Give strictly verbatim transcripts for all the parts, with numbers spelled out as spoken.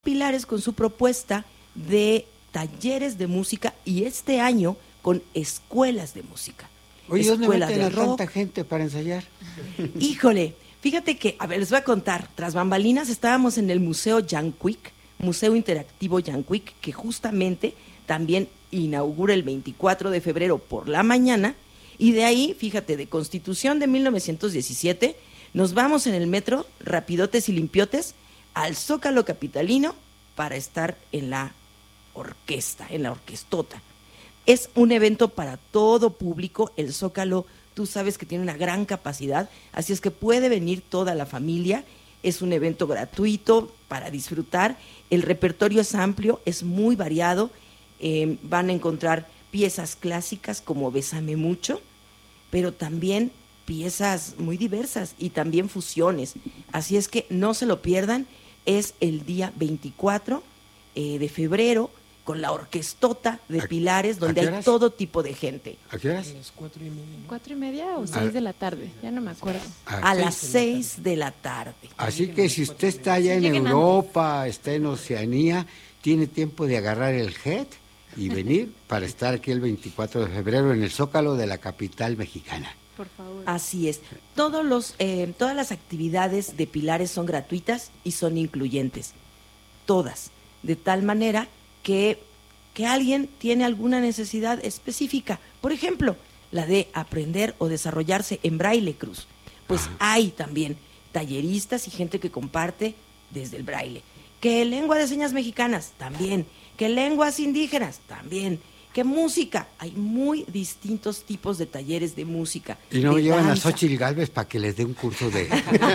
Pilares con su propuesta de talleres de música y este año con escuelas de música. Oye, ¿dónde meten a tanta gente para ensayar? Híjole, fíjate que, a ver, les voy a contar, tras bambalinas estábamos en el Museo Yanquic, Museo Interactivo Yanquic, que justamente también inaugura el veinticuatro de febrero por la mañana, y de ahí, fíjate, de Constitución de mil novecientos diecisiete, nos vamos en el metro, rapidotes y limpiotes, al Zócalo capitalino para estar en la orquesta, en la orquestota. Es un evento para todo público, el Zócalo, tú sabes que tiene una gran capacidad, así es que puede venir toda la familia, es un evento gratuito para disfrutar, el repertorio es amplio, es muy variado, eh, van a encontrar piezas clásicas como Bésame Mucho, pero también piezas muy diversas y también fusiones, así es que no se lo pierdan, es el día veinticuatro eh, de febrero, con la orquestota de Pilares, donde hay todo tipo de gente. ¿A qué horas? A las cuatro y media. ¿Cuatro y media o seis de la tarde? Ya no me acuerdo. A, a las seis de la tarde. Así que si usted está allá en Europa, está en Oceanía, tiene tiempo de agarrar el jet y venir para estar aquí el veinticuatro de febrero en el Zócalo de la capital mexicana. Por favor. Así es. Todos los, eh, todas las actividades de Pilares son gratuitas y son incluyentes. Todas. De tal manera que, que alguien tiene alguna necesidad específica. Por ejemplo, la de aprender o desarrollarse en braille, Cruz. Pues Ajá. hay también talleristas y gente que comparte desde el braille. Que lengua de señas mexicanas, también. Que lenguas indígenas, también. Que música, hay muy distintos tipos de talleres de música. ¿Y no de llevan danza. a Xóchitl Gálvez para que les dé un curso de,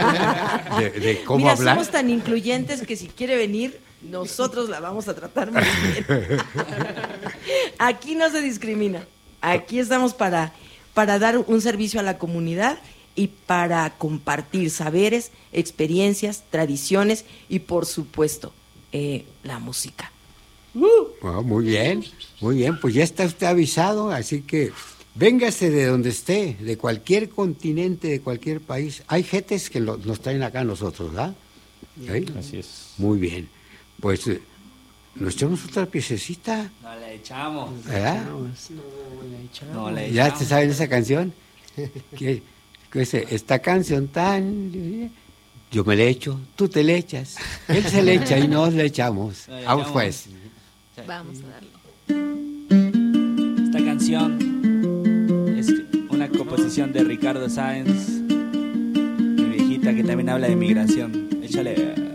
de, de cómo Mira, hablar? Somos tan incluyentes que si quiere venir, nosotros la vamos a tratar muy bien. Aquí no se discrimina. Aquí estamos para, para dar un servicio a la comunidad y para compartir saberes, experiencias, tradiciones y, por supuesto, eh, la música. Oh, muy bien, muy bien, pues ya está usted avisado, así que véngase de donde esté, de cualquier continente, de cualquier país. Hay gentes que lo, nos traen acá a nosotros, ¿verdad? ¿Sí? Así es. Muy bien, pues eh, nos echamos otra piececita. No la echamos. ¿Verdad? No, la echamos. No la ¿Ya echamos. te saben esa canción? ¿Qué, qué es esta canción tan... Yo me le echo, tú te le echas, él se le echa y nos le echamos. No le Vamos echamos. pues. Vamos a darle. Esta canción es una composición de Ricardo Sáenz, mi viejita, que también habla de migración. Échale.